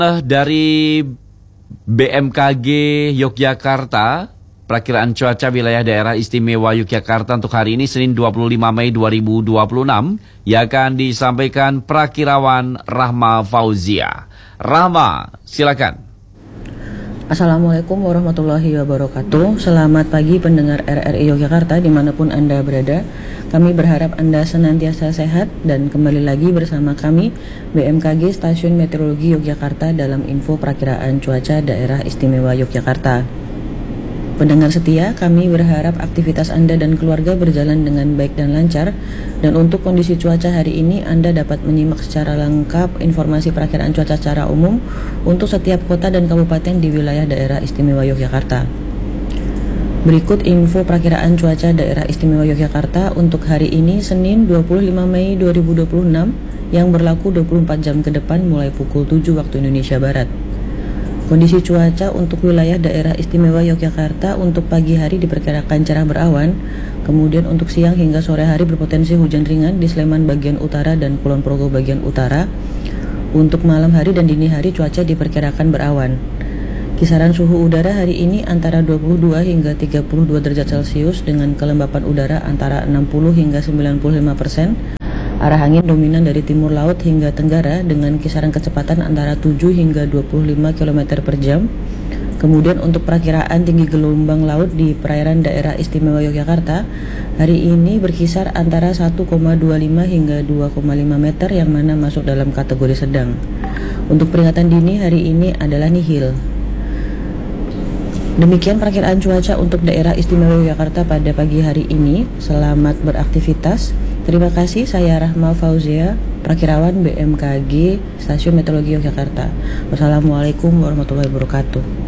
Dari BMKG Yogyakarta, perakiraan cuaca wilayah daerah istimewa Yogyakarta untuk hari ini Senin 25 Mei 2026 yang akan disampaikan Prakirawan Rahma Fauzia. Rahma, silakan. Assalamualaikum warahmatullahi wabarakatuh. Selamat pagi pendengar RRI Yogyakarta dimanapun Anda berada. Kami berharap Anda senantiasa sehat dan kembali lagi bersama kami BMKG Stasiun Meteorologi Yogyakarta dalam info perakiraan cuaca daerah istimewa Yogyakarta. Pendengar setia, kami berharap aktivitas Anda dan keluarga berjalan dengan baik dan lancar. Dan untuk kondisi cuaca hari ini, Anda dapat menyimak secara lengkap informasi perakiraan cuaca secara umum untuk setiap kota dan kabupaten di wilayah daerah istimewa Yogyakarta. Berikut info perakiraan cuaca daerah istimewa Yogyakarta untuk hari ini Senin 25 Mei 2026 yang berlaku 24 jam ke depan mulai pukul 7 waktu Indonesia Barat. Kondisi cuaca untuk wilayah daerah istimewa Yogyakarta untuk pagi hari diperkirakan cerah berawan, kemudian untuk siang hingga sore hari berpotensi hujan ringan di Sleman bagian utara dan Kulon Progo bagian utara. Untuk malam hari dan dini hari cuaca diperkirakan berawan. Kisaran suhu udara hari ini antara 22 hingga 32 derajat Celcius dengan kelembapan udara antara 60 hingga 95%. Arah angin dominan dari timur laut hingga tenggara dengan kisaran kecepatan antara 7 hingga 25 km per jam. Kemudian untuk perakiraan tinggi gelombang laut di perairan daerah istimewa Yogyakarta hari ini berkisar antara 1,25 hingga 2,5 meter yang mana masuk dalam kategori sedang. Untuk peringatan dini hari ini adalah nihil. Demikian perakiraan cuaca untuk daerah istimewa Yogyakarta pada pagi hari ini. Selamat beraktivitas. Terima kasih, saya Rahma Fauzia, Prakirawan BMKG Stasiun Meteorologi Yogyakarta. Wassalamualaikum warahmatullahi wabarakatuh.